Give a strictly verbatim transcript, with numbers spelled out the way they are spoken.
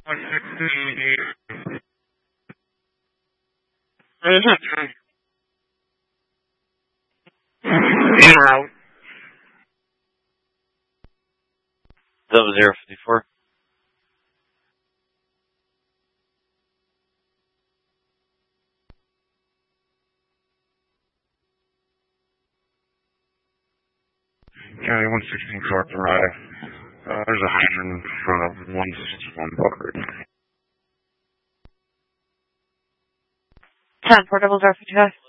Zero. Double zero fifty four. County one sixteen Clark Drive. Uh, there's a hydrant in front of one sixty-one Buckard. ten, four double zero fifty five.